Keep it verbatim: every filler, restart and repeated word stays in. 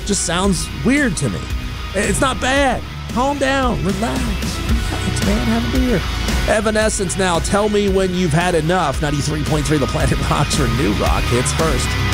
just sounds weird to me. It's not bad. Calm down. Relax. Relax, man. Have a beer. Evanescence now. Tell me when you've had enough. ninety-three point three The Planet Rocks for New Rock hits first.